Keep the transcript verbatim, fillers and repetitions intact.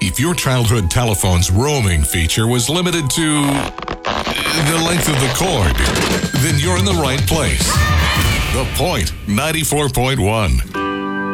If your childhood telephone's roaming feature was limited to the length of the cord, then you're in the right place. The Point ninety-four point one.